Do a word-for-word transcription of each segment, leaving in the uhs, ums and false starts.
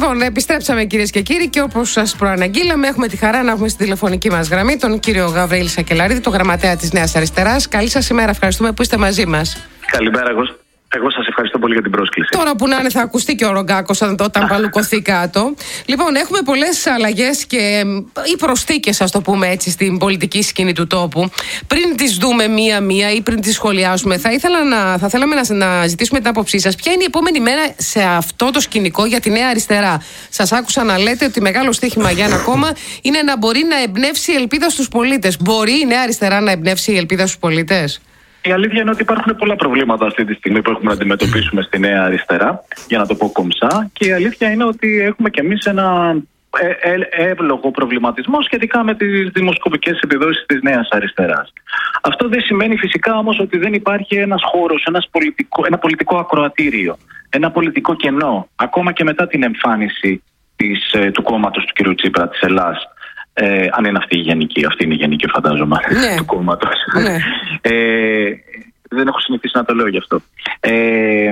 Λοιπόν, επιστρέψαμε κυρίες και κύριοι και όπως σας προαναγγείλαμε, έχουμε τη χαρά να έχουμε στη τηλεφωνική μας γραμμή τον κύριο Γαβριήλ Σακελαρίδη, τον γραμματέα της Νέας Αριστεράς. Καλή σας ημέρα, ευχαριστούμε που είστε μαζί μας. Καλημέρα, εγώ. Εγώ σας ευχαριστώ πολύ για την πρόσκληση. Τώρα που να είναι θα ακουστεί και ο Ρογκάκος όταν παλουκωθεί κάτω. Λοιπόν, έχουμε πολλές αλλαγές και ή προσθήκες, ας το πούμε έτσι, στην πολιτική σκηνή του τόπου. Πριν τις δούμε μία-μία ή πριν τις σχολιάσουμε, θα, ήθελα να, θα θέλαμε να, να ζητήσουμε την άποψή σας. Ποια είναι η επόμενη μέρα σε αυτό το σκηνικό για τη Νέα Αριστερά? Σας άκουσα να λέτε ότι μεγάλο στοίχημα για ένα κόμμα είναι να μπορεί να εμπνεύσει η ελπίδα στους πολίτες. Μπορεί η Νέα Αριστερά να εμπνεύσει η ελπίδα στους πολίτες? Η αλήθεια είναι ότι υπάρχουν πολλά προβλήματα αυτή τη στιγμή που έχουμε να αντιμετωπίσουμε στη Νέα Αριστερά, για να το πω κομψά. Και η αλήθεια είναι ότι έχουμε κι εμείς ένα ε, ε, εύλογο προβληματισμό σχετικά με τις δημοσκοπικές επιδόσεις της Νέας Αριστεράς. Αυτό δεν σημαίνει φυσικά όμως ότι δεν υπάρχει ένας χώρος, ένας πολιτικό, ένα πολιτικό ακροατήριο, ένα πολιτικό κενό, ακόμα και μετά την εμφάνιση της, ε, του κόμματος του κ. Τσίπρα της Ελλάς. Ε, αν είναι αυτή η γενική, αυτή είναι η γενική φαντάζομαι, ναι, του κόμματος. Ναι. Ε, δεν έχω συνηθίσει να το λέω γι' αυτό. Ε,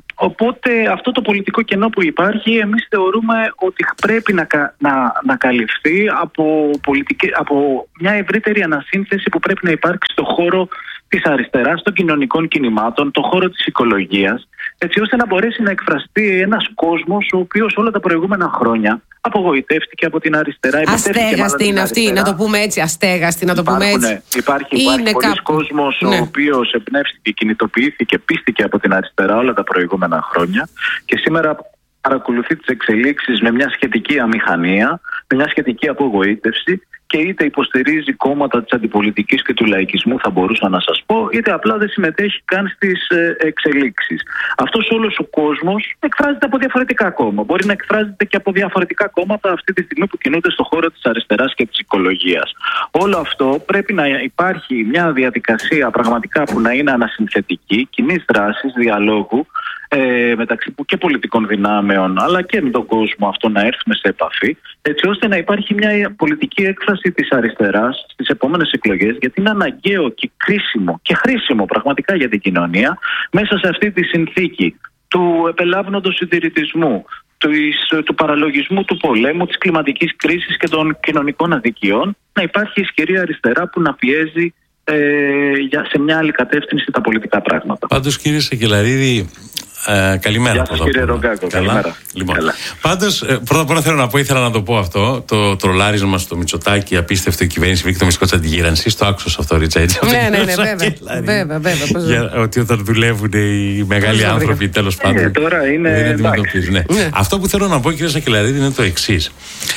οπότε αυτό το πολιτικό κενό που υπάρχει, εμείς θεωρούμε ότι πρέπει να, να, να καλυφθεί από, πολιτική, από μια ευρύτερη ανασύνθεση που πρέπει να υπάρξει στο χώρο της αριστεράς, των κοινωνικών κινημάτων, τον χώρο της οικολογίας, έτσι ώστε να μπορέσει να εκφραστεί ένας κόσμος ο οποίος όλα τα προηγούμενα χρόνια απογοητεύτηκε από την αριστερά. Αστέγαστη είναι αυτή, να το πούμε έτσι, αστέγαστη, να το πούμε έτσι. Ναι, υπάρχει υπάρχει πολλής κόσμος, ναι, ο οποίος εμπνεύστηκε, κινητοποιήθηκε, πίστηκε από την αριστερά όλα τα προηγούμενα χρόνια και σήμερα παρακολουθεί τις εξελίξεις με μια σχετική αμηχανία, με μια σχετική απογοήτευση και είτε υποστηρίζει κόμματα της αντιπολιτικής και του λαϊκισμού, θα μπορούσα να σας πω, είτε απλά δεν συμμετέχει καν στις ε, εξελίξεις. Αυτός όλος ο κόσμος εκφράζεται από διαφορετικά κόμματα. Μπορεί να εκφράζεται και από διαφορετικά κόμματα αυτή τη στιγμή που κινούνται στον χώρο της αριστεράς και της οικολογίας. Όλο αυτό πρέπει να υπάρχει μια διαδικασία πραγματικά που να είναι ανασυνθετική, κοινής δράσης, διαλόγου, Ε, μεταξύ και πολιτικών δυνάμεων αλλά και με τον κόσμο αυτό να έρθουμε σε επαφή, έτσι ώστε να υπάρχει μια πολιτική έκφραση της αριστεράς στις επόμενες εκλογές, γιατί είναι αναγκαίο και κρίσιμο και χρήσιμο πραγματικά για την κοινωνία μέσα σε αυτή τη συνθήκη του επελάβνοντος συντηρητισμού, του, του παραλογισμού του πολέμου, της κλιματικής κρίσης και των κοινωνικών αδικιών, να υπάρχει ισχυρή αριστερά που να πιέζει ε, για, σε μια άλλη κατεύθυνση τα πολιτικά πράγματα. Πάντως, κύριε Σακελαρίδη, Ε, καλημέρα. Γεια σας, κύριε Ρογκάκο. Καλημέρα. Λοιπόν, Καλά. Πάντως, ε, πρώτα απ' όλα θέλω να πω, ήθελα να το πω αυτό. Το τρολάρισμα στο Μητσοτάκη, απίστευτο, η κυβέρνηση βρήκε το μυστικό της αντιγύρανσης. Το άκουσα αυτό, Ρίτσα, έτσι. Ναι, ναι, ναι, βέβαια. Βέβαια, βέβαια. Για, ότι όταν δουλεύουν οι μεγάλοι άνθρωποι, τέλος πάντων. Ε, τώρα είναι. Δεν αντιμετωπίζουν. Ναι. Ναι. Αυτό που θέλω να πω, κύριε Σακελαρίδη, είναι το εξής.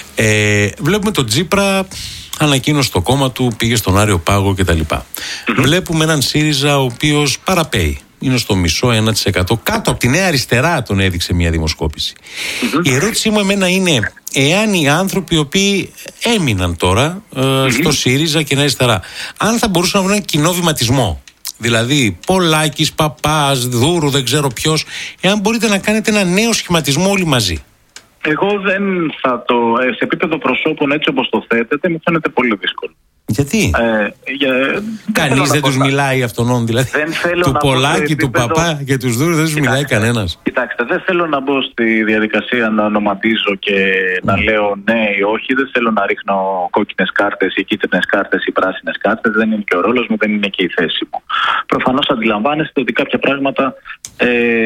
Ε, βλέπουμε τον Τσίπρα. Ανακοίνωσε το κόμμα του, πήγε στον Άριο Πάγο κτλ. Mm-hmm. Βλέπουμε έναν ΣΥΡΙΖΑ ο οποίος παραπέει. Είναι στο μισό, ένα τοις εκατό. Κάτω από τη Νέα Αριστερά τον έδειξε μια δημοσκόπηση. Mm-hmm. Η ερώτησή μου εμένα είναι, εάν οι άνθρωποι οι οποίοι έμειναν τώρα ε, mm-hmm. στο ΣΥΡΙΖΑ και Νέα Αριστερά, αν θα μπορούσαν να βρουν ένα κοινό βηματισμό. Δηλαδή, Πολάκης, Παπάς, Δούρου, δεν ξέρω ποιος, εάν μπορείτε να κάνετε ένα νέο σχηματισμό όλοι μαζί. Εγώ δεν θα το. Σε επίπεδο προσώπων, έτσι όπως το θέτετε, μου φαίνεται πολύ δύσκολο. Γιατί? Ε, για... Κανείς δεν τους μιλάει αυτόν, δηλαδή. Του Πολάκη, του επίπεδο... Παπά και τους Δούρου δεν τους μιλάει κανένας. Κοιτάξτε, δεν θέλω να μπω στη διαδικασία να ονοματίζω και mm. να λέω ναι ή όχι. Δεν θέλω να ρίχνω κόκκινες κάρτες ή κίτρινες κάρτες ή πράσινες κάρτες. Δεν είναι και ο ρόλος μου, δεν είναι και η θέση μου. Προφανώς αντιλαμβάνεστε ότι κάποια πράγματα ε,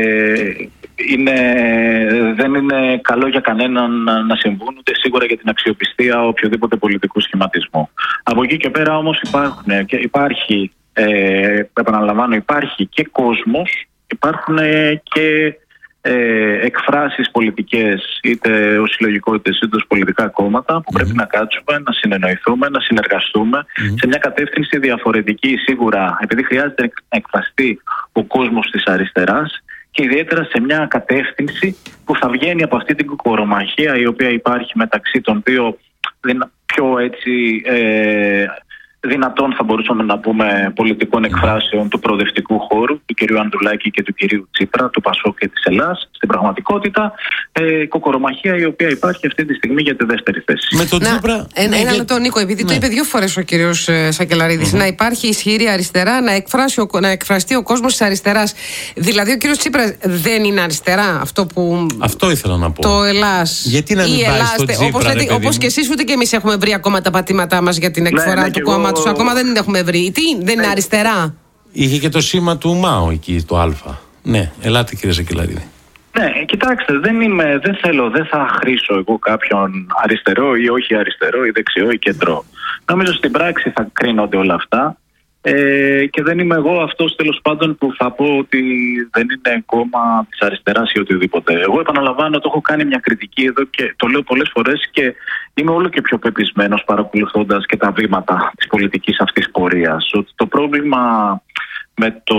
είναι, δεν είναι καλό για κανέναν να συμβούν, ούτε σίγουρα για την αξιοπιστία οποιοδήποτε πολιτικού σχηματισμού. Από εκεί και πέρα όμως υπάρχουν, και υπάρχει, ε, επαναλαμβάνω, υπάρχει και κόσμος, υπάρχουν και ε, εκφράσεις πολιτικές, είτε ως συλλογικότητες είτε ως πολιτικά κόμματα, που mm-hmm. πρέπει να κάτσουμε, να συνεννοηθούμε, να συνεργαστούμε mm-hmm. σε μια κατεύθυνση διαφορετική, σίγουρα, επειδή χρειάζεται να εκφραστεί ο κόσμος της αριστεράς και ιδιαίτερα σε μια κατεύθυνση που θα βγαίνει από αυτή την κορομαχία η οποία υπάρχει μεταξύ των δύο πιο έτσι ε, δυνατών, θα μπορούσαμε να πούμε, πολιτικών εκφράσεων του προοδευτικού χώρου, του κυρίου Ανδρουλάκη και του κυρίου Τσίπρα, του Πασόκ και της Ελλάς. Στην πραγματικότητα, ε, κοκορομαχία η οποία υπάρχει αυτή τη στιγμή για τη δεύτερη θέση. Με τον Τσίπρα. Ένα για... λεπτό, Νίκο, επειδή ναι. το είπε δύο φορές ο κύριος ε, Σακελαρίδης, mm-hmm. να υπάρχει ισχυρή αριστερά, να, εκφράσει ο, να εκφραστεί ο κόσμος της αριστεράς. Δηλαδή, ο κύριος Τσίπρας δεν είναι αριστερά, αυτό που. Αυτό ήθελα να πω. Το Ελλάς. Γιατί να μην πάει στον Τσίπρα, όπως, ρε, όπως και εσείς, ούτε και εμείς έχουμε βρει ακόμα τα πατήματά μας για την εκφορά ναι, ναι, του κόμματος. Εγώ... Ακόμα δεν την έχουμε βρει. Τι, δεν ναι. είναι αριστερά. Είχε και το σήμα του ΜΑΟ εκεί, το Α. Ναι, ελάτε κύριε Σακελαρίδη. Ναι, κοιτάξτε, δεν, είμαι, δεν θέλω, δεν θα χρήσω εγώ κάποιον αριστερό ή όχι αριστερό ή δεξιό ή κεντρό. Νομίζω στην πράξη θα κρίνονται όλα αυτά ε, και δεν είμαι εγώ αυτός τέλος πάντων που θα πω ότι δεν είναι κόμμα της αριστεράς ή οτιδήποτε. Εγώ επαναλαμβάνω, το έχω κάνει μια κριτική εδώ και το λέω πολλές φορές και είμαι όλο και πιο πεπισμένος παρακολουθώντας και τα βήματα της πολιτικής αυτής πορείας. Ότι το πρόβλημα με το,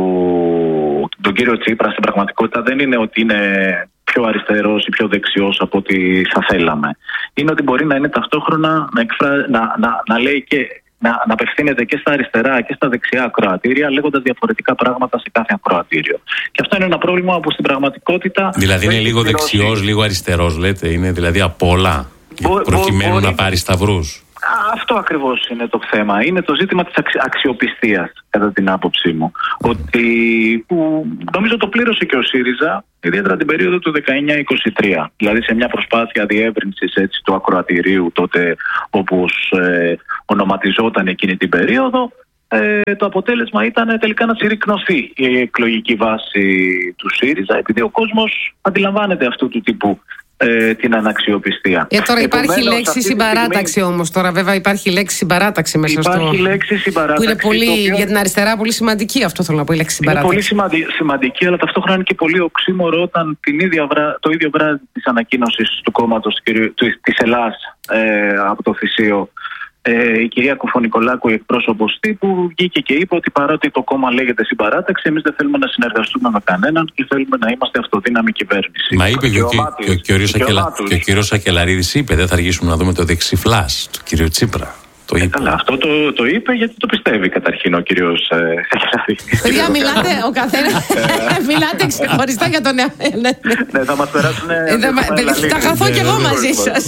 τον κύριο Τσίπρα στην πραγματικότητα δεν είναι ότι είναι πιο αριστερός ή πιο δεξιός από ό,τι θα θέλαμε. Είναι ότι μπορεί να είναι ταυτόχρονα να, εκφρά, να, να, να λέει και να, να απευθύνεται και στα αριστερά και στα δεξιά ακροατήρια, λέγοντας διαφορετικά πράγματα σε κάθε ακροατήριο. Και αυτό είναι ένα πρόβλημα που στην πραγματικότητα. Δηλαδή είναι λίγο δεξιός, λίγο αριστερός, λέτε. Είναι δηλαδή απ' όλα. Μπο, προκειμένου μπο, μπορεί... να πάρει σταυρούς. Αυτό ακριβώς είναι το θέμα. Είναι το ζήτημα της αξι... αξιοπιστίας, κατά την άποψή μου. Ότι που νομίζω το πλήρωσε και ο ΣΥΡΙΖΑ, ιδιαίτερα την περίοδο του δεκαεννιά είκοσι τρία. Δηλαδή σε μια προσπάθεια διεύρυνσης έτσι, του ακροατηρίου, τότε όπως ε, ονοματιζόταν εκείνη την περίοδο, ε, το αποτέλεσμα ήταν τελικά να συρρικνωθεί η εκλογική βάση του ΣΥΡΙΖΑ, επειδή ο κόσμος αντιλαμβάνεται αυτού του τύπου Ε, την αναξιοπιστία. Ε, τώρα υπάρχει Επομένως, λέξη συμπαράταξη στιγμή... όμως. Τώρα βέβαια υπάρχει λέξη συμπαράταξη μέσα υπάρχει στο... Υπάρχει λέξη συμπαράταξη. Που είναι πολύ, οποίο... για την αριστερά πολύ σημαντική, αυτό θέλω να πω, η λέξη συμπαράταξη. Είναι πολύ σημαντι... σημαντική, αλλά ταυτόχρονα είναι και πολύ οξύμορο όταν την ίδια βρά... το ίδιο βράδυ της ανακοίνωσης του κόμματος της Ελλάς ε, από το Θησίο, Ε, η κυρία Κουφονικολάκου, η εκπρόσωπος τύπου, βγήκε και είπε ότι παρότι το κόμμα λέγεται συμπαράταξη, εμείς δεν θέλουμε να συνεργαστούμε με κανέναν και θέλουμε να είμαστε αυτοδύναμη κυβέρνηση. Μα είπε και ο, και, και, και ο κύριος Σακελαρίδης είπε, δεν θα αργήσουμε να δούμε το δεξιφλάς του κύριου Τσίπρα. Το είπε. Ε, καλά, αυτό το, το είπε γιατί το πιστεύει καταρχήν ο κύριος Σακελαρίδης. Παιδιά, μιλάτε ο καθένας. Μιλάτε ξεχωριστά για τον εαυτό. Ναι, θα μας περάσουν. Θα χαθώ κι εγώ μαζί σας.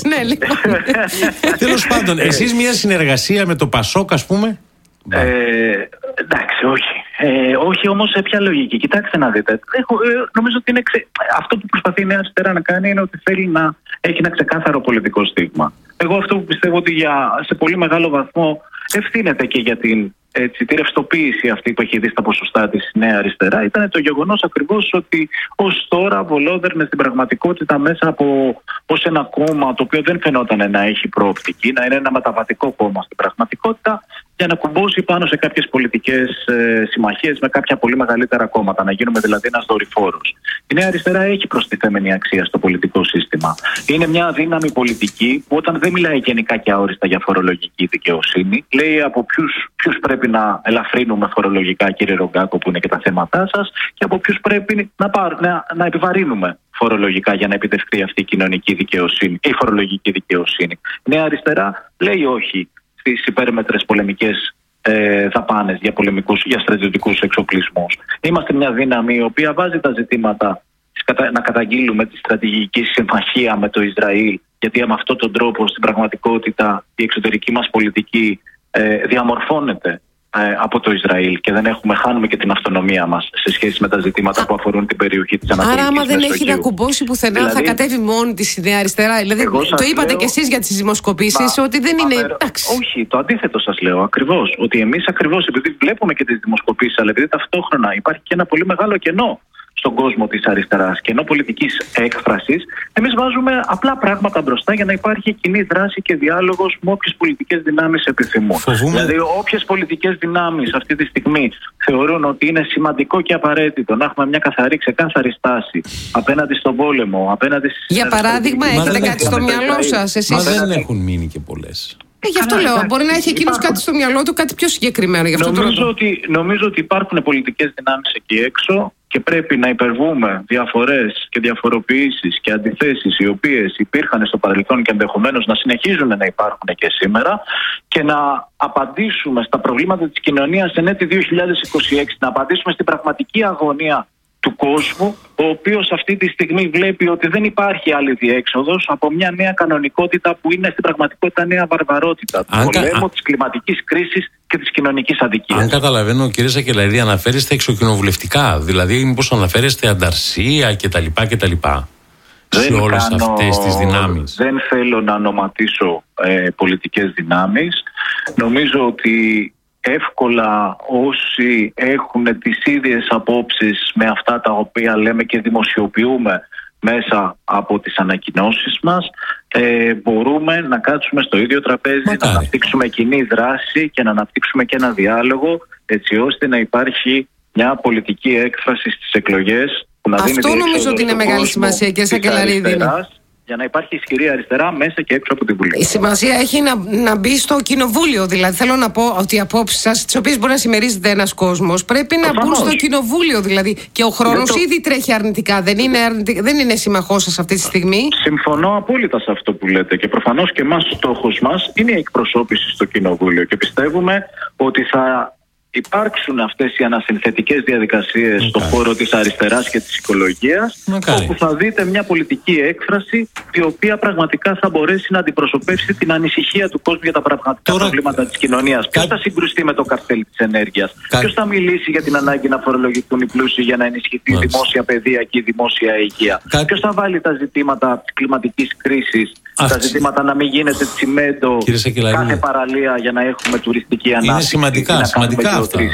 Τέλος πάντων, εσείς μια συνεργασία με το Πασόκ, ας πούμε. Ε, εντάξει, όχι. Ε, όχι όμως σε ποια λογική. Κοιτάξτε να δείτε. Έχω, ε, νομίζω ότι είναι ξε... αυτό που προσπαθεί η Νέα Αριστερά να κάνει είναι ότι θέλει να έχει ένα ξεκάθαρο πολιτικό στίγμα. Εγώ αυτό που πιστεύω ότι για, σε πολύ μεγάλο βαθμό ευθύνεται και για την έτσι, τη ρευστοποίηση αυτή που έχει δει στα ποσοστά της Νέα Αριστερά ήταν το γεγονός ακριβώς ότι ως τώρα βολόδερνε στην πραγματικότητα μέσα από ως ένα κόμμα το οποίο δεν φαινόταν να έχει προοπτική, να είναι ένα μεταβατικό κόμμα στην πραγματικότητα, για να κουμπώσει πάνω σε κάποιες πολιτικές ε, συμμαχίες με κάποια πολύ μεγαλύτερα κόμματα, να γίνουμε δηλαδή ένας δορυφόρος. Η Νέα Αριστερά έχει προστιθέμενη αξία στο πολιτικό σύστημα. Είναι μια δύναμη πολιτική που όταν δεν μιλάει γενικά και αόριστα για φορολογική δικαιοσύνη, λέει από ποιους, ποιους πρέπει να ελαφρύνουμε φορολογικά, κύριε Ρογκάκο, που είναι και τα θέματά σας, και από ποιους πρέπει να, πάρ, να, να επιβαρύνουμε φορολογικά για να επιτευχθεί αυτή η κοινωνική δικαιοσύνη, η φορολογική δικαιοσύνη. Η Νέα Αριστερά λέει όχι στις υπέρμετρες πολεμικές ε, δαπάνες για πολεμικούς, για στρατιωτικούς εξοπλισμούς. Είμαστε μια δύναμη η οποία βάζει τα ζητήματα να καταγγείλουμε τη στρατηγική συμμαχία με το Ισραήλ, γιατί με αυτόν τον τρόπο στην πραγματικότητα η εξωτερική μας πολιτική ε, διαμορφώνεται ε, από το Ισραήλ και δεν έχουμε, χάνουμε και την αυτονομία μας σε σχέση με τα ζητήματα Α, που αφορούν την περιοχή της Ανατολικής Μεσογείου. Άρα άμα δεν έχει να κουμπώσει πουθενά δηλαδή, θα κατέβει μόνη της η Νέα Αριστερά. Δηλαδή το είπατε λέω, κι εσείς για τις δημοσκοπήσεις, μα, ότι δεν μα, είναι... Μα, όχι, το αντίθετο σας λέω ακριβώς. Ότι εμείς ακριβώς επειδή βλέπουμε και τις δημοσκοπήσεις, αλλά επειδή ταυτόχρονα υπάρχει και ένα πολύ μεγάλο κενό στον κόσμο της αριστεράς, κενό πολιτικής έκφρασης, εμείς βάζουμε απλά πράγματα μπροστά για να υπάρχει κοινή δράση και διάλογος με όποιες πολιτικές δυνάμεις επιθυμούν. Φοβούμαι. Δηλαδή, όποιες πολιτικές δυνάμεις αυτή τη στιγμή θεωρούν ότι είναι σημαντικό και απαραίτητο να έχουμε μια καθαρή, ξεκάθαρη στάση απέναντι στον πόλεμο, απέναντι στις. Για παράδειγμα, έχετε κάτι στο μυαλό σας, εσείς? Μα δεν έχουν μείνει και πολλές. Ε, γι' αυτό Άρα, λέω, μπορεί να έχει εκείνος υπάρχουν... κάτι στο μυαλό του, κάτι πιο συγκεκριμένο. Γι' αυτό νομίζω, το ότι, νομίζω ότι υπάρχουν πολιτικές δυνάμεις εκεί έξω και πρέπει να υπερβούμε διαφορές και διαφοροποιήσεις και αντιθέσεις οι οποίες υπήρχαν στο παρελθόν και ενδεχομένως να συνεχίζουν να υπάρχουν και σήμερα και να απαντήσουμε στα προβλήματα της κοινωνίας εν έτη δύο χιλιάδες είκοσι έξι, να απαντήσουμε στην πραγματική αγωνία του κόσμου, ο οποίος αυτή τη στιγμή βλέπει ότι δεν υπάρχει άλλη διέξοδος από μια νέα κανονικότητα που είναι στην πραγματικότητα νέα βαρβαρότητα του πολέμου, κα... της κλιματικής κρίσης και της κοινωνικής αδικίας. Αν καταλαβαίνω, κύριε Σακελαρίδη, αναφέρεστε εξοκοινοβουλευτικά, δηλαδή μήπως αναφέρεστε ανταρσία κτλ. κτλ. Σε όλες κάνω, αυτές τις δυνάμεις. Δεν θέλω να ονοματίσω ε, πολιτικές δυνάμεις. Νομίζω ότι εύκολα όσοι έχουν τις ίδιες απόψεις με αυτά τα οποία λέμε και δημοσιοποιούμε μέσα από τις ανακοινώσεις μας, ε, μπορούμε να κάτσουμε στο ίδιο τραπέζι, Μακάρι. να αναπτύξουμε κοινή δράση και να αναπτύξουμε και ένα διάλογο, έτσι ώστε να υπάρχει μια πολιτική έκφραση στις εκλογές που να Αυτό δίνει νομίζω ότι είναι μεγάλη σημασία, κύριε Σακελαρίδη. Για να υπάρχει ισχυρή αριστερά μέσα και έξω από την Βουλή. Η σημασία έχει να, να μπει στο κοινοβούλιο. Δηλαδή, θέλω να πω ότι οι απόψεις σας, τις οποίες μπορεί να συμμερίζεται ένας κόσμος, πρέπει να μπουν στο κοινοβούλιο. Δηλαδή, και ο χρόνος το... ήδη τρέχει αρνητικά. Δεν είναι, αρνητικά, δεν είναι συμμαχός σας αυτή τη στιγμή. Συμφωνώ απόλυτα σε αυτό που λέτε. Και προφανώς και εμάς ο στόχος μας είναι η εκπροσώπηση στο κοινοβούλιο. Και πιστεύουμε ότι θα υπάρξουν αυτές οι ανασυνθετικές διαδικασίες στον χώρο της αριστεράς και της οικολογίας, Μακάρι. όπου θα δείτε μια πολιτική έκφραση η οποία πραγματικά θα μπορέσει να αντιπροσωπεύσει την ανησυχία του κόσμου για τα πραγματικά Τώρα... προβλήματα της κοινωνίας. Κα... Ποιος θα συγκρουστεί με το καρτέλ της ενέργειας, Κα... ποιος θα μιλήσει για την ανάγκη να φορολογηθούν οι πλούσιοι για να ενισχυθεί η δημόσια παιδεία και η δημόσια υγεία, Κα... ποιος θα βάλει τα ζητήματα της κλιματικής κρίσης, Αυτή... τα ζητήματα να μην γίνεται τσιμέντο κάθε παραλία για να έχουμε τουριστική ανάπτυξη. Είναι σημαντικά, σημαντικά αυτά.